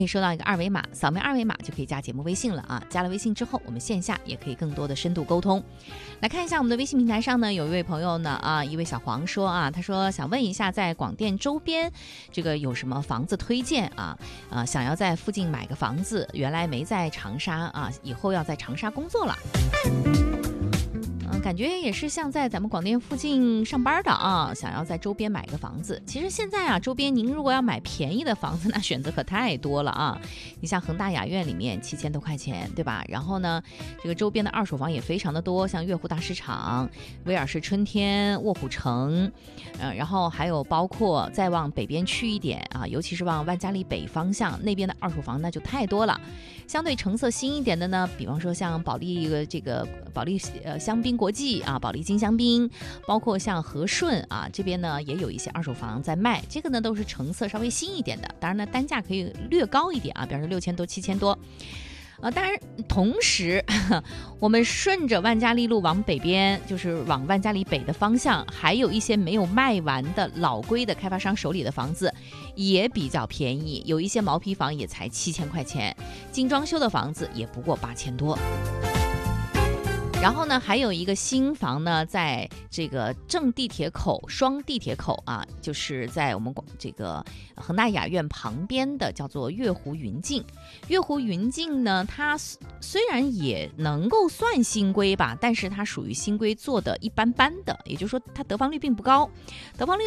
可以收到一个二维码，扫描二维码就可以加节目微信了啊！加了微信之后，我们线下也可以更多的深度沟通。来看一下我们的微信平台上呢，有一位朋友呢一位小黄说他说想问一下，在广电周边这个有什么房子推荐想要在附近买个房子，原来没在长沙以后要在长沙工作了。感觉也是像在咱们广电附近上班的想要在周边买个房子。其实现在周边您如果要买便宜的房子，那选择可太多了你像恒大雅苑里面7000多块钱，对吧？然后呢，这个周边的二手房也非常的多，像悦湖大市场、威尔士春天、卧虎城，然后还有包括再往北边去一点尤其是往万家里北方向那边的二手房那就太多了。相对成色新一点的呢，比方说像保利香槟国际保利金香槟，包括像和顺这边呢也有一些二手房在卖，这个呢都是成色稍微新一点的，当然呢单价可以略高一点比方说6000多7000多。当然同时我们顺着万家丽路往北边，就是往万家里北的方向，还有一些没有卖完的老规的开发商手里的房子也比较便宜，有一些毛坯房也才7000块钱，精装修的房子也不过8000多。然后呢，还有一个新房呢，在这个正地铁口、双地铁口就是在我们这个恒大雅苑旁边的，叫做悦湖云境。悦湖云境呢，它虽然也能够算新规吧，但是它属于新规做的一般般的，也就是说它得房率并不高，得房率